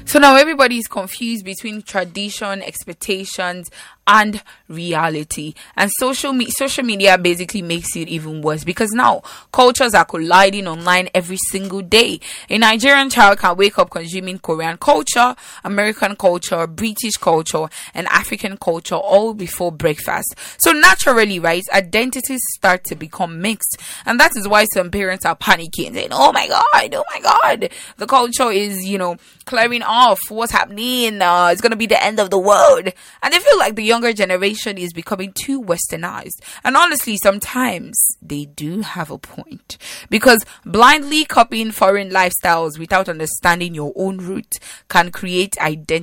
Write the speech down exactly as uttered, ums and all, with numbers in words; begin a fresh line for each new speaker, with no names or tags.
So now everybody is confused between tradition, expectations, and reality. And social me- social media basically makes it even worse, because now cultures are colliding online every single day. A Nigerian child can wake up consuming Korean culture, American culture, British culture, and African culture all before breakfast. So naturally, right, identities start to become mixed. And that is why some parents are panicking, saying, oh my god, oh my god, the culture is, you know, clearing off. What's happening? Uh, it's going to be the end of the world. And they feel like the younger generation is becoming too westernized. And honestly, sometimes they do have a point, because blindly copying foreign lifestyles without understanding your own roots can create identity